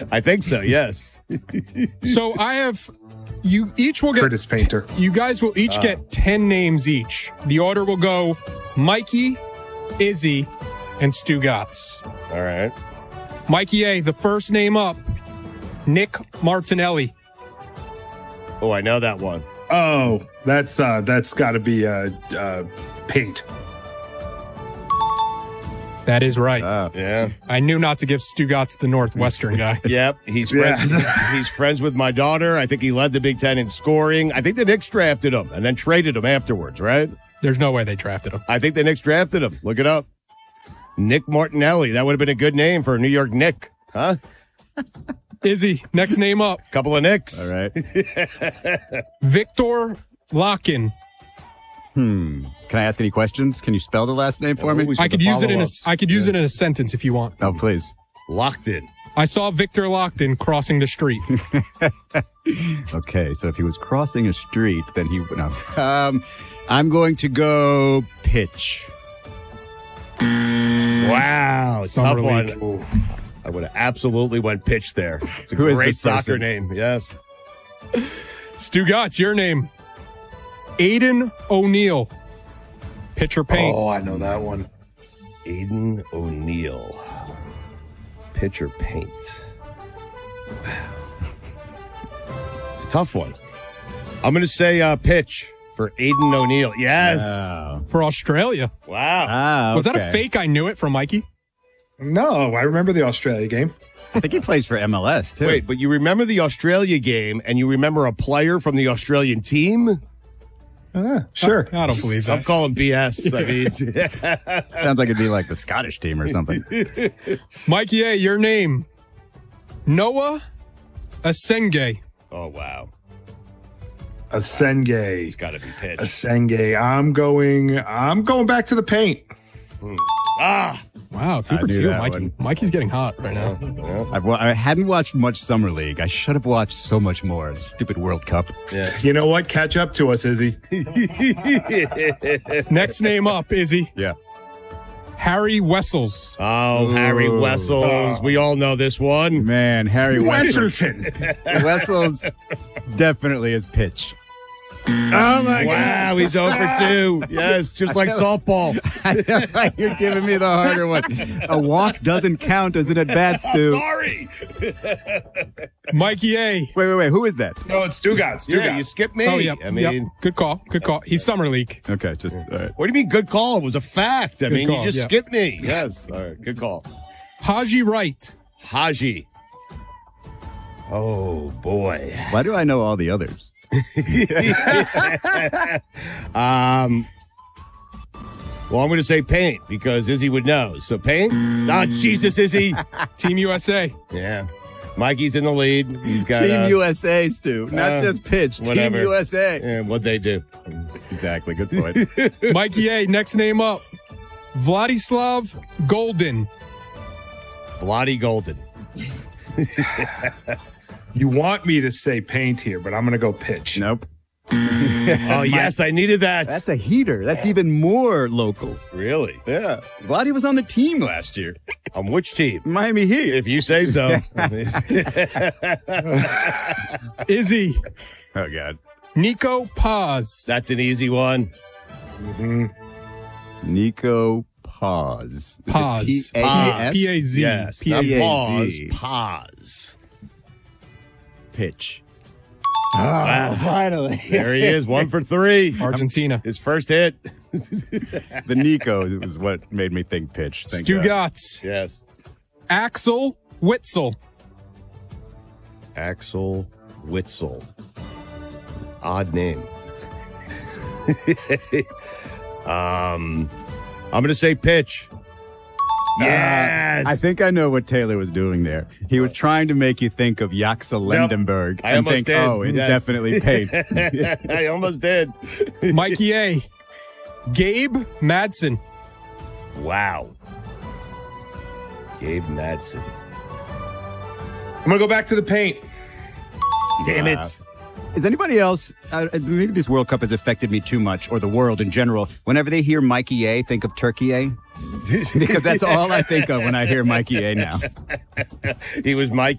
I think so, yes. So I have, you each will get, Curtis Painter. you guys will each get 10 names each. The order will go Mikey, Izzy, and Stu Gatz. All right. Mikey A, the first name up, Nick Martinelli. Oh, I know that one. Oh, that's got to be Paint. That is right. Yeah. I knew not to give Stu Gatz the Northwestern guy. Yep. He's friends with my daughter. I think he led the Big Ten in scoring. I think the Knicks drafted him and then traded him afterwards, right? There's no way they drafted him. I think the Knicks drafted him. Look it up. Nick Martinelli. That would have been a good name for a New York Knick, huh? Izzy, next name up, Couple of Knicks. All right. Victor Locken. Can I ask any questions? Can you spell the last name for me? we I should could use it in a follow-ups. I could use it in a sentence if you want. Oh, please. Locked in. I saw Victor Lockton crossing the street. Okay, so if he was crossing a street, then he would no. I'm going to go pitch. Wow. Summer Tough League. one. I would have absolutely went pitch there. It's a Who is great this soccer person? name. Yes. Stu Gatz, your name. Aiden O'Neill. Pitcher paint. Oh, I know that one. Aiden O'Neill. Pitcher paint. It's a tough one. I'm going to say pitch for Aiden O'Neill. Yes. For Australia. Wow. Was that a okay. fake I knew it from Mikey? No, I remember the Australia game. I think he plays for MLS, too. Wait, but you remember the Australia game and you remember a player from the Australian team? Sure. I don't believe I'm that. calling BS. I mean, Sounds like it'd be like the Scottish team or something. Mikey A, your name. Noah Asenge. oh, wow. Asenge. It's got to be pitch. Asenge. I'm going back to the paint. Ah, Wow, 2 for knew 2, that Mikey. one. Mikey's getting hot right now. I hadn't watched much Summer League. I should have watched so much more. Stupid World Cup. yeah. You know what? Catch up to us, Izzy. Next name up, Izzy. Yeah. Harry Wessels. Oh, Harry Wessels. We all know this one. Man, Harry Wessels. Wesserton. Wessels definitely is pitch. Oh, my Wow, he's 0 for 2. Yes, just like softball. You're giving me the harder one. A walk doesn't count as an at-bat, Stu. Sorry. Mikey A. Wait. Who is that? No, it's Stugatz. Yeah, you skipped me. Oh, yeah. I mean, Good call. Good call. He's Summer League. Okay, just all right. what do you mean good call? It was a fact. I mean, call, you just yeah. skipped me. Yes. All right, good call. Haji Wright. Haji. Oh, boy. Why do I know all the others? Well, I'm going to say paint because Izzy would know. So paint? Oh, Jesus, Izzy. Team USA. Yeah. Mikey's in the lead. He's got Team USA, Stu. Not just pitch. whatever. Team USA. Yeah, what'd they do? Exactly. Good point. Mikey A. Next name up. Vladislav Golden. Vladi Golden. You want me to say paint here, but I'm going to go pitch. Nope. Oh, yes, I needed that. That's a heater. That's even more local. Really? Yeah. Vladdy was on the team last year. On which team? Miami Heat. If you say so. Izzy. Oh, God. Nico Paz. That's an easy one. Nico Paz. Paz. P-A-Z? P-A-Z. Yes. Not P-A-Z. pause. Pause. Pitch. Wow. Finally. There he is. 1 for 3. Argentina. His first hit. The Nico was what made me think pitch. Thank Stu God. Gatz. Yes. Axel Witzel. Axel Witzel. Odd name. I'm going to say pitch. Yes. I think I know what Taylor was doing there. He was trying to make you think of Jaxa Lindenberg I and almost think, did. oh, it's Yes. definitely paint. I almost did. Mikey A. Gabe Madsen. Wow. Gabe Madsen. I'm going to go back to the paint. Damn Wow. it. Is anybody else, maybe this World Cup has affected me too much, or the world in general, whenever they hear Mikey A, think of Turkey A? Because that's all I think of when I hear Mikey A now. He was Mike